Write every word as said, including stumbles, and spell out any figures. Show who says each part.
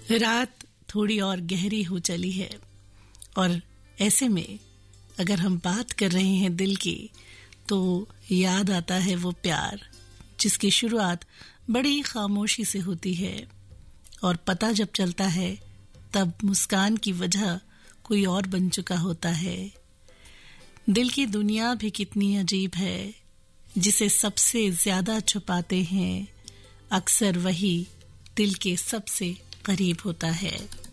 Speaker 1: रात थोड़ी और गहरी हो चली है और ऐसे में अगर हम बात कर रहे हैं दिल की, तो याद आता है वो प्यार जिसकी शुरुआत बड़ी खामोशी से होती है और पता जब चलता है तब मुस्कान की वजह कोई और बन चुका होता है। दिल की दुनिया भी कितनी अजीब है, जिसे सबसे ज्यादा छुपाते हैं अक्सर वही दिल के सबसे करीब होता है।